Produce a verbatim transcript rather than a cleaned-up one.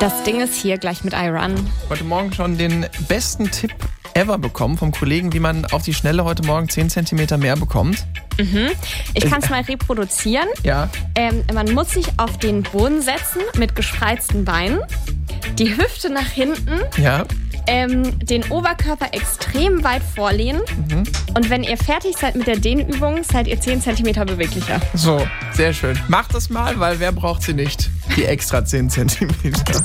Das Ding ist hier gleich mit iRun. Heute Morgen schon den besten Tipp ever bekommen vom Kollegen, wie man auf die Schnelle heute Morgen zehn Zentimeter mehr bekommt. Mhm. Ich kann es mal reproduzieren. Ja. Ähm, man muss sich auf den Boden setzen mit gespreizten Beinen, die Hüfte nach hinten, Ja. ähm, den Oberkörper extrem weit vorlehnen. Mhm. Und wenn ihr fertig seid mit der Dehnübung, seid ihr zehn Zentimeter beweglicher. So, sehr schön. Macht das mal, weil wer braucht sie nicht? Die extra zehn Zentimeter.